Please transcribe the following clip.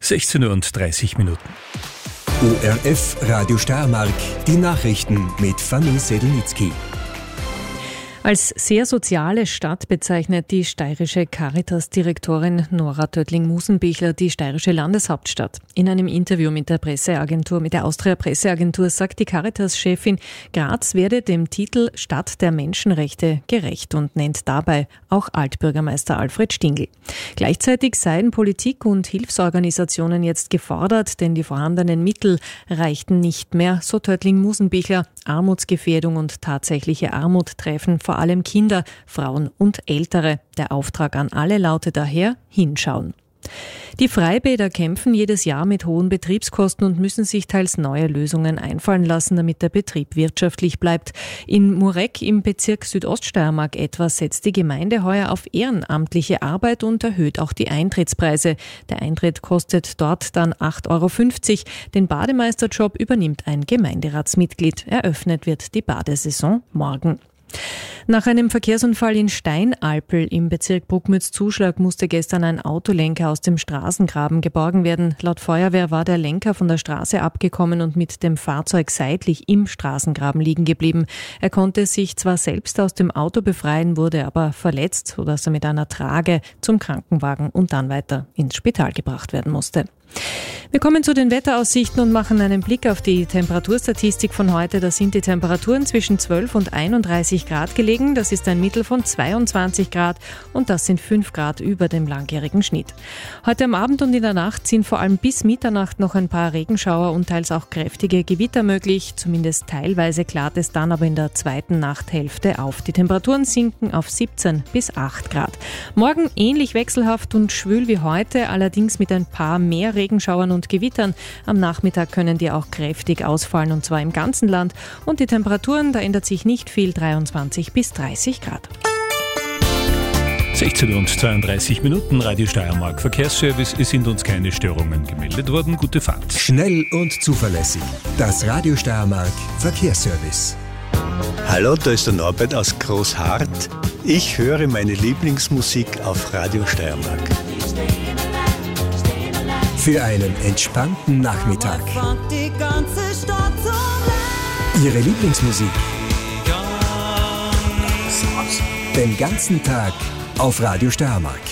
16:30 Uhr. ORF Radio Steiermark, die Nachrichten mit Fanny Sedlnitzky. Als sehr soziale Stadt bezeichnet die steirische Caritas-Direktorin Nora Töttling-Musenbichler die steirische Landeshauptstadt. In einem Interview mit der Austria-Presseagentur sagt die Caritas-Chefin, Graz werde dem Titel Stadt der Menschenrechte gerecht und nennt dabei auch Altbürgermeister Alfred Stingl. Gleichzeitig seien Politik und Hilfsorganisationen jetzt gefordert, denn die vorhandenen Mittel reichten nicht mehr, so Töttling-Musenbichler. Armutsgefährdung und tatsächliche Armut treffen vor allem Kinder, Frauen und Ältere. Der Auftrag an alle lautet daher: hinschauen. Die Freibäder kämpfen jedes Jahr mit hohen Betriebskosten und müssen sich teils neue Lösungen einfallen lassen, damit der Betrieb wirtschaftlich bleibt. In Mureck im Bezirk Südoststeiermark etwa setzt die Gemeinde heuer auf ehrenamtliche Arbeit und erhöht auch die Eintrittspreise. Der Eintritt kostet dort dann 8,50 €. Den Bademeisterjob übernimmt ein Gemeinderatsmitglied. Eröffnet wird die Badesaison morgen. Nach einem Verkehrsunfall in Steinalpl im Bezirk Bruckmütz-Zuschlag musste gestern ein Autolenker aus dem Straßengraben geborgen werden. Laut Feuerwehr war der Lenker von der Straße abgekommen und mit dem Fahrzeug seitlich im Straßengraben liegen geblieben. Er konnte sich zwar selbst aus dem Auto befreien, wurde aber verletzt, sodass er mit einer Trage zum Krankenwagen und dann weiter ins Spital gebracht werden musste. Wir kommen zu den Wetteraussichten und machen einen Blick auf die Temperaturstatistik von heute. Da sind die Temperaturen zwischen 12 und 31 Grad gelegen. Das ist ein Mittel von 22 Grad und das sind 5 Grad über dem langjährigen Schnitt. Heute am Abend und in der Nacht sind vor allem bis Mitternacht noch ein paar Regenschauer und teils auch kräftige Gewitter möglich. Zumindest teilweise klart es dann aber in der zweiten Nachthälfte auf. Die Temperaturen sinken auf 17 bis 8 Grad. Morgen ähnlich wechselhaft und schwül wie heute, allerdings mit ein paar mehr Regenschauern und Gewittern. Am Nachmittag können die auch kräftig ausfallen und zwar im ganzen Land. Und die Temperaturen, da ändert sich nicht viel, 23 bis 30 Grad. 16:32 Uhr, Radio Steiermark Verkehrsservice. Es sind uns keine Störungen gemeldet worden. Gute Fahrt. Schnell und zuverlässig. Das Radio Steiermark Verkehrsservice. Hallo, da ist der Norbert aus Großhardt. Ich höre meine Lieblingsmusik auf Radio Steiermark. Für einen entspannten Nachmittag. Ihre Lieblingsmusik. Den ganzen Tag auf Radio Steiermark.